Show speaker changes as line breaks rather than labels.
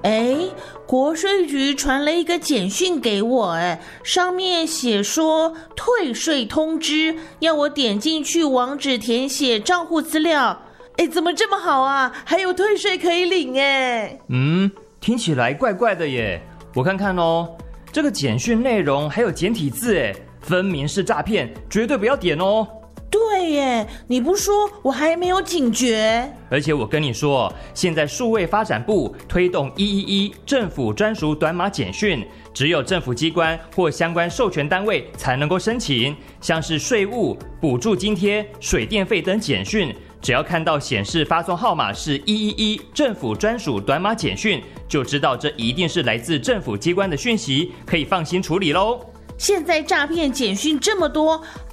国税局传了一个简讯给我，上面写说退税通知，要我点进去网址填写账户资料。怎么这么好啊？还有退税可以领
听起来怪怪的耶。我看看哦，这个简讯内容还有简体字，分明是诈骗，绝对不要点哦。
对耶，你不说我还没有警觉。
而且我跟你说，现在数位发展部推动111政府专属短码简讯，只有政府机关或相关授权单位才能够申请，像是税务、补助津贴、水电费等简讯，只要看到显示发送号码是111政府专属短码简讯，就知道这一定是来自政府机关的讯息，可以放心处理咯。
现在诈骗简讯这么多，